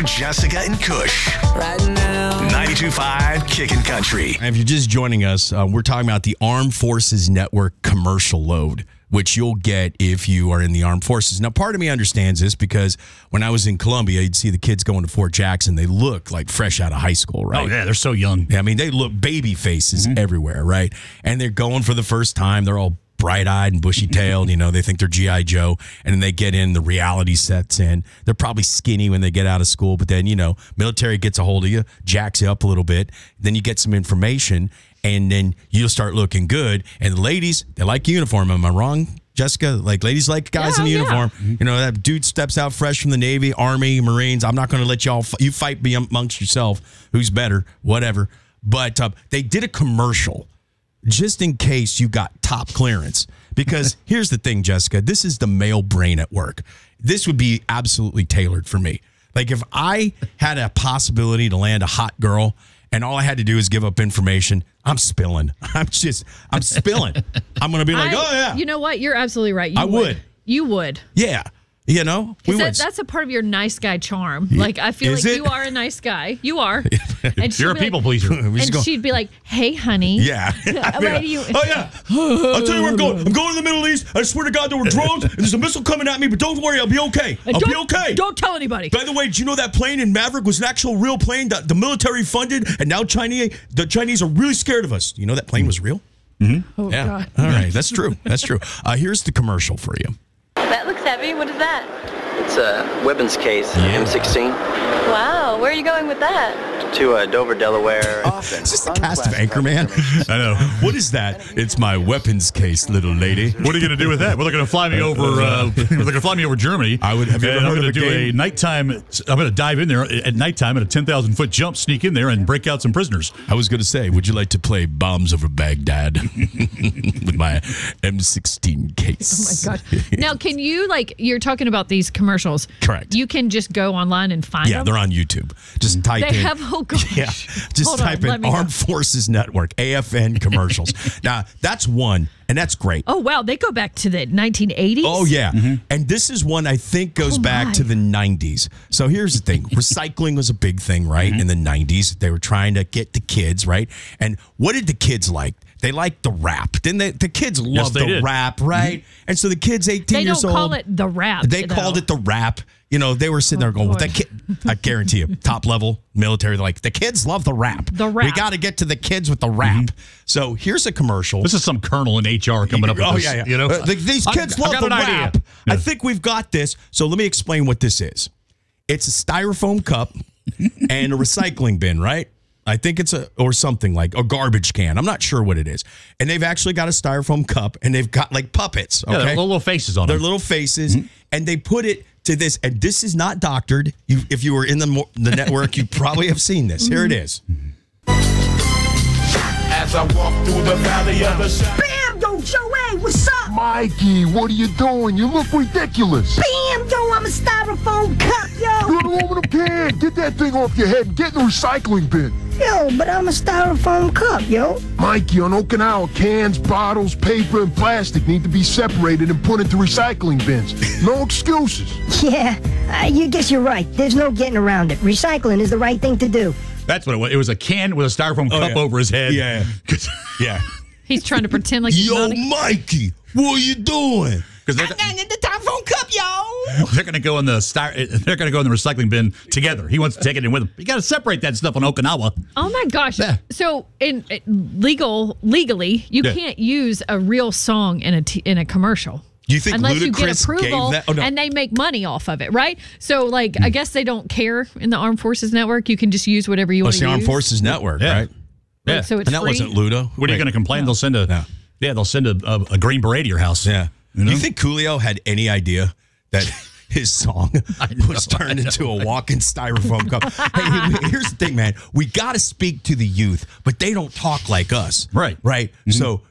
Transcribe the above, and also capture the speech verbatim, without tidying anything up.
Jessica and Kush. Right now. ninety-two point five Kickin' Country. If you're just joining us, uh, we're talking about the Armed Forces Network commercial load, which you'll get if you are in the Armed Forces. Now, part of me understands this because when I was in Columbia, you'd see the kids going to Fort Jackson. They look like fresh out of high school, right? Oh, yeah, they're so young. Yeah, I mean, they look baby faces mm-hmm. everywhere, right? And they're going for the first time. They're all bright-eyed and bushy-tailed. You know, they think they're G I. Joe. And then they get in, the reality sets in. They're probably skinny when they get out of school. But then, you know, military gets a hold of you, jacks you up a little bit. Then you get some information, and then you'll start looking good. And the ladies, they like uniform. Am I wrong, Jessica? Like, ladies like guys yeah, in yeah. uniform. You know, that dude steps out fresh from the Navy, Army, Marines. I'm not going to let y'all, f- you fight amongst yourself. Who's better? Whatever. But uh, they did a commercial just in case you got top clearance. Because here's the thing, Jessica, this is the male brain at work. This would be absolutely tailored for me. Like, if I had a possibility to land a hot girl and all I had to do is give up information, I'm spilling. I'm just, I'm spilling. I'm going to be like, I, oh, yeah. You know what? You're absolutely right. You I would. would. You would. Yeah. You know, we that, would. That's a part of your nice guy charm. Like, I feel Is like it? you are a nice guy. You are. And You're a be people like, pleaser. And go- she'd be like, hey, honey. Yeah. Why do you- Oh, yeah. I'll tell you where I'm going. I'm going to the Middle East. I swear to God, there were drones, and there's a missile coming at me, but don't worry, I'll be okay. I'll be Don't- okay. Don't tell anybody. By the way, did you know that plane in Maverick was an actual real plane that the military funded, and now Chinese the Chinese are really scared of us? You know that plane was real? Mm-hmm. Oh, Yeah. God. All right. That's true. That's true. Uh, here's the commercial for you. That looks heavy. What is that? It's a weapons case, Yeah. M sixteen, Wow, where are you going with that? to uh, Dover, Delaware. Is this the cast of Anchorman? I know. What is that? It's my weapons case, little lady. What are you going to do with that? Well, they're going to fly me over. Uh, they're going to fly me over Germany. I would. Have you ever and I'm heard going of to a do game? a nighttime. I'm going to dive in there at nighttime at a ten thousand foot jump, sneak in there, and break out some prisoners. I was going to say, would you like to play Bombs Over Baghdad with my M sixteen case? Oh, my God. Now, can you, like, you're talking about these commercials. Correct. You can just go online and find Yeah, them? they're on YouTube. Just type They in. have, oh, gosh. Yeah, just Hold on, type let in me go. Armed Forces Network, A F N commercials. Now, that's one, and that's great. Oh, wow. They go back to the nineteen eighties? Oh, yeah. And this is one I think goes Oh, back my. to the nineties. So here's the thing. Recycling was a big thing, right, in the nineties. They were trying to get the kids, right? And what did the kids like? They liked the rap. Didn't they? The kids loved they the did. rap, right? And so the kids, eighteen They years don't old. call it the rap. They though. called it the rap. You know, they were sitting there Oh, going, well, boy. that kid, I guarantee you, top level military, they're like, the kids love the rap. The rap. We got to get to the kids with the rap. So here's a commercial. This is some colonel in H R coming up with Oh, this. yeah, yeah. You know, Uh, the- these kids I- I love got the an idea. rap. Yeah. I think we've got this. So let me explain what this is. It's a styrofoam cup and a recycling bin, right? I think it's a, or something like a garbage can. I'm not sure what it is. And they've actually got a styrofoam cup and they've got like puppets. Okay. Yeah, they're little faces on They're them. little faces, and they put it to this, and this is not doctored. You, if you were in the mo- the network, you probably have seen this. Here it is. As I walk through the valley of the shadow. Bam! Yo, Joey, what's up? Mikey, what are you doing? You look ridiculous. Bam! Yo, I'm a styrofoam cup, yo! You're an aluminum can. Get that thing off your head and get in the recycling bin. Yo, but I'm a styrofoam cup, yo. Mikey, on Okinawa, cans, bottles, paper, and plastic need to be separated and put into recycling bins. No excuses. Yeah, I you guess you're right. There's no getting around it. Recycling is the right thing to do. That's what it was. It was a can with a styrofoam Oh, cup yeah. over his head. Yeah. Yeah. He's trying to pretend like he's Yo, not a- Mikey, what are you doing? Because they're, the styrofoam cup, yo! they're going to go in the star. They're going to go in the recycling bin together. He wants to take it in with him. You got to separate that stuff on Okinawa. Oh my gosh! Yeah. So, in uh, legal, legally, you Yeah. can't use a real song in a t- in a commercial. You think unless you get Ludacris approval, gave that? Oh, no. and they make money off of it, right? So, like, I guess they don't care in the Armed Forces Network. You can just use whatever you Oh, want it's to the use. Armed Forces Network, Yeah. right? Yeah. So it's And that free? wasn't Ludo. What are you going to complain? They'll send a. No. Yeah, they'll send a, a, a green beret to your house. Yeah. You know? Do you think Coolio had any idea that his song was turned into a walking styrofoam cup? Hey, here's the thing, man. We got to speak to the youth, but they don't talk like us. Right. Right. Mm-hmm. So